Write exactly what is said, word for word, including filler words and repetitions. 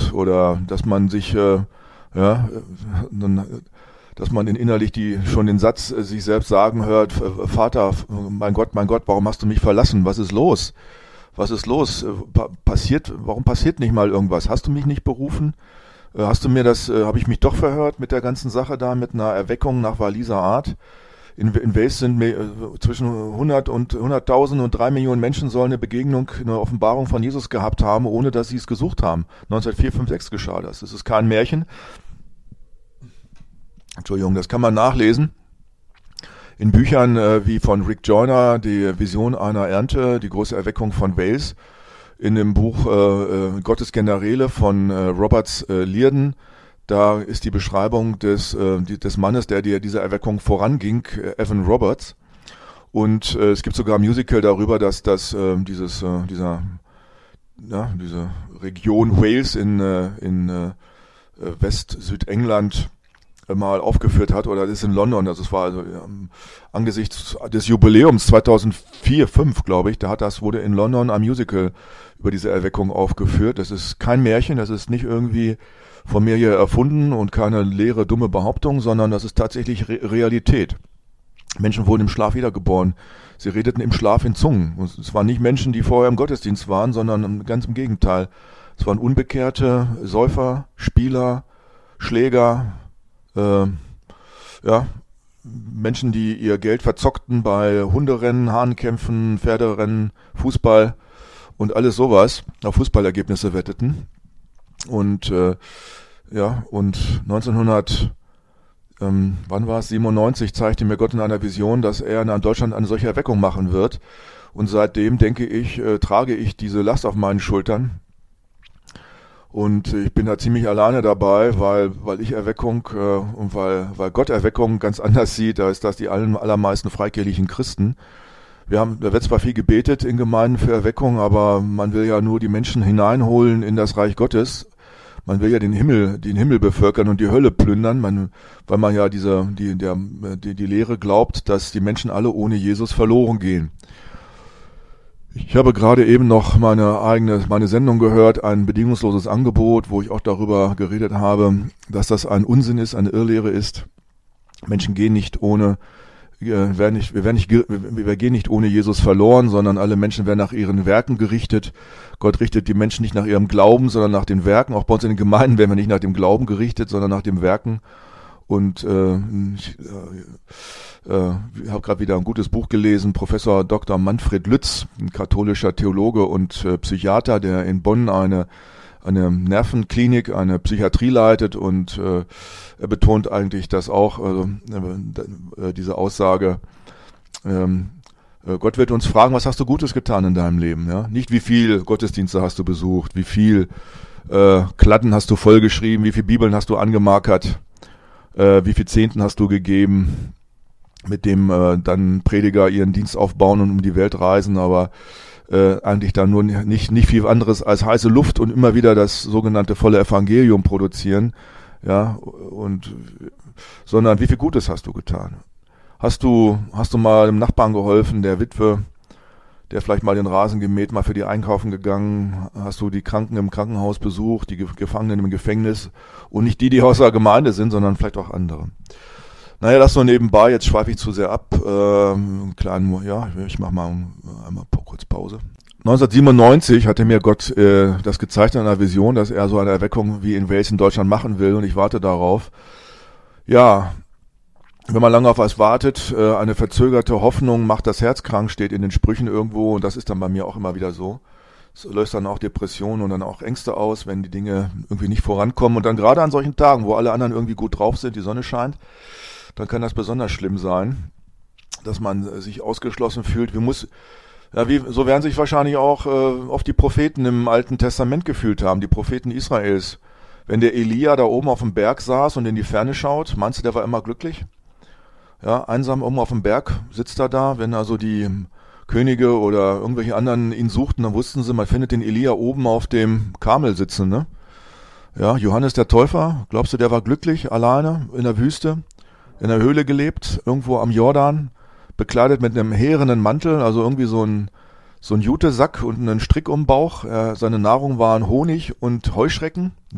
betet oder dass man sich, äh, ja, dann, dass man innerlich die schon den Satz äh, sich selbst sagen hört, Vater, mein Gott, mein Gott, warum hast du mich verlassen? Was ist los? Was ist los? Pa- passiert, warum passiert nicht mal irgendwas? Hast du mich nicht berufen? Äh, Hast du mir das, äh, habe ich mich doch verhört mit der ganzen Sache da, mit einer Erweckung nach Waliser Art? In, in Wales sind äh, zwischen hundert und hunderttausend und drei Millionen Menschen sollen eine Begegnung, eine Offenbarung von Jesus gehabt haben, ohne dass sie es gesucht haben. neunzehnhundertvier, fünf, sechs geschah das. Das ist kein Märchen. Entschuldigung, das kann man nachlesen. In Büchern äh, wie von Rick Joyner, die Vision einer Ernte, die große Erweckung von Wales. In dem Buch äh, äh, Gottes Generäle von äh, Roberts äh, Liardon, da ist die Beschreibung des, äh, die, des Mannes, der die, dieser Erweckung voranging, äh, Evan Roberts. Und äh, es gibt sogar ein Musical darüber, dass, dass äh, dieses, äh, dieser, ja, diese Region Wales in, äh, in äh, West-Südengland mal aufgeführt hat, oder das ist in London, also es war also ja, angesichts des Jubiläums zweitausendvier, fünf, glaube ich, da hat das, wurde in London ein Musical über diese Erweckung aufgeführt. Das ist kein Märchen, das ist nicht irgendwie von mir hier erfunden und keine leere, dumme Behauptung, sondern das ist tatsächlich Re- Realität. Menschen wurden im Schlaf wiedergeboren. Sie redeten im Schlaf in Zungen. Und es waren nicht Menschen, die vorher im Gottesdienst waren, sondern ganz im Gegenteil. Es waren Unbekehrte, Säufer, Spieler, Schläger, Äh, ja, Menschen, die ihr Geld verzockten bei Hunderennen, Hahnkämpfen, Pferderennen, Fußball und alles sowas, auf Fußballergebnisse wetteten. Und äh, ja, und neunzehnhundert, ähm, wann war es, siebenundneunzig, zeigte mir Gott in einer Vision, dass er in Deutschland eine solche Erweckung machen wird. Und seitdem, denke ich, äh, trage ich diese Last auf meinen Schultern. Und ich bin da ziemlich alleine dabei, weil weil ich Erweckung äh, und weil weil Gott Erweckung ganz anders sieht, da ist das die allen, allermeisten freikirchlichen Christen. Wir haben, da wird zwar viel gebetet in Gemeinden für Erweckung, aber man will ja nur die Menschen hineinholen in das Reich Gottes. Man will ja den Himmel, den Himmel bevölkern und die Hölle plündern, man, weil man ja diese die der die, die Lehre glaubt, dass die Menschen alle ohne Jesus verloren gehen. Ich habe gerade eben noch meine eigene, meine Sendung gehört, ein bedingungsloses Angebot, wo ich auch darüber geredet habe, dass das ein Unsinn ist, eine Irrlehre ist. Menschen gehen nicht ohne, äh, werden nicht, wir werden nicht, wir gehen nicht ohne Jesus verloren, sondern alle Menschen werden nach ihren Werken gerichtet. Gott richtet die Menschen nicht nach ihrem Glauben, sondern nach den Werken. Auch bei uns in den Gemeinden werden wir nicht nach dem Glauben gerichtet, sondern nach den Werken. Und äh, ich äh, ich habe gerade wieder ein gutes Buch gelesen, Professor Doktor Manfred Lütz, ein katholischer Theologe und äh, Psychiater, der in Bonn eine eine Nervenklinik, eine Psychiatrie leitet, und äh, er betont eigentlich, dass auch äh, äh, diese Aussage, ähm, äh, Gott wird uns fragen, was hast du Gutes getan in deinem Leben? Ja? Nicht wie viel Gottesdienste hast du besucht, wie viel äh, Kladden hast du vollgeschrieben, wie viel Bibeln hast du angemarkert, Äh, wie viel Zehnten hast du gegeben, mit dem äh, dann Prediger ihren Dienst aufbauen und um die Welt reisen, aber äh, eigentlich dann nur nicht nicht viel anderes als heiße Luft und immer wieder das sogenannte volle Evangelium produzieren, ja, und sondern wie viel Gutes hast du getan? Hast du hast du mal dem Nachbarn geholfen, der Witwe, der vielleicht mal den Rasen gemäht, mal für die einkaufen gegangen? Hast du die Kranken im Krankenhaus besucht, die Gefangenen im Gefängnis? Und nicht die, die aus der Gemeinde sind, sondern vielleicht auch andere. Naja, das so nebenbei, jetzt schweife ich zu sehr ab. Ähm, kleinen, ja, ich mache mal einmal kurz Pause. neunzehnhundertsiebenundneunzig hatte mir Gott äh, das gezeigt in einer Vision, dass er so eine Erweckung wie in Wales in Deutschland machen will, und ich warte darauf. Ja, wenn man lange auf was wartet, äh, eine verzögerte Hoffnung macht das Herz krank, steht in den Sprüchen irgendwo, und das ist dann bei mir auch immer wieder so. Es löst dann auch Depressionen und dann auch Ängste aus, wenn die Dinge irgendwie nicht vorankommen, und dann gerade an solchen Tagen, wo alle anderen irgendwie gut drauf sind, die Sonne scheint, dann kann das besonders schlimm sein, dass man sich ausgeschlossen fühlt. Wie muss, ja, wie, so werden sich wahrscheinlich auch äh, oft die Propheten im Alten Testament gefühlt haben, die Propheten Israels. Wenn der Elia da oben auf dem Berg saß und in die Ferne schaut, meinst du, der war immer glücklich? Ja, einsam oben auf dem Berg sitzt er da, wenn also die Könige oder irgendwelche anderen ihn suchten, dann wussten sie, man findet den Elia oben auf dem Karmel sitzen, ne? Ja, Johannes der Täufer, glaubst du, der war glücklich, alleine, in der Wüste, in der Höhle gelebt, irgendwo am Jordan, bekleidet mit einem härenen Mantel, also irgendwie so ein, so ein Jutesack und einen Strick um den Bauch. Er, seine Nahrung waren Honig und Heuschrecken.